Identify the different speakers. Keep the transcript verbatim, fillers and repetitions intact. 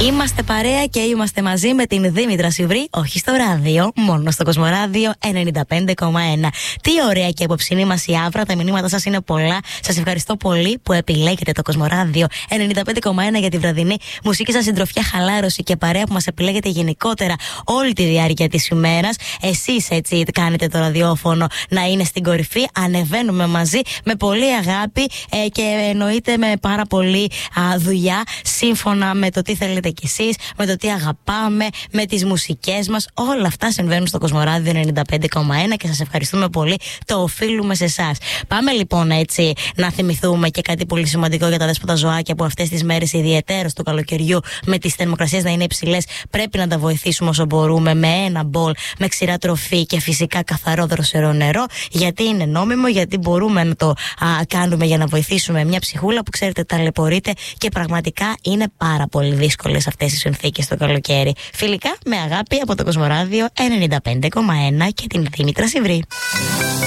Speaker 1: Είμαστε παρέα και είμαστε μαζί με την Δήμητρα Σιβρή, όχι στο ράδιο, μόνο στο Κοσμοράδιο ενενήντα πέντε κόμμα ένα. Τι ωραία και απόψινή μας η άβρα, τα μηνύματα σας είναι πολλά. Σας ευχαριστώ πολύ που επιλέγετε το Κοσμοράδιο ενενήντα πέντε κόμμα ένα για τη βραδινή μουσική σας συντροφιά, χαλάρωση και παρέα που μας επιλέγετε γενικότερα όλη τη διάρκεια της ημέρας. Εσείς έτσι κάνετε το ραδιόφωνο να είναι στην κορυφή. Ανεβαίνουμε μαζί με πολύ αγάπη ε, και εννοείται με πάρα πολύ α, δουλειά, σύμφωνα με το τι θέλετε κι εσείς, με το τι αγαπάμε, με τις μουσικές μας. Όλα αυτά συμβαίνουν στο Κοσμοράδιο ενενήντα πέντε κόμμα ένα και σας ευχαριστούμε πολύ. Το οφείλουμε σε εσάς. Πάμε λοιπόν έτσι να θυμηθούμε και κάτι πολύ σημαντικό για τα δέσποτα ζωάκια που αυτές τις μέρες, ιδιαιτέρως του καλοκαιριού, με τις θερμοκρασίες να είναι υψηλές, πρέπει να τα βοηθήσουμε όσο μπορούμε με ένα μπολ, με ξηρά τροφή και φυσικά καθαρό δροσερό νερό. Γιατί είναι νόμιμο, γιατί μπορούμε να το α, κάνουμε για να βοηθήσουμε μια ψυχούλα που ξέρετε ταλαιπωρείται και πραγματικά είναι πάρα πολύ δύσκολες αυτές οι συνθήκες το καλοκαίρι. Φιλικά με αγάπη από το Κοσμοράδιο ενενήντα πέντε κόμμα ένα και την Δήμητρα Σιβρή.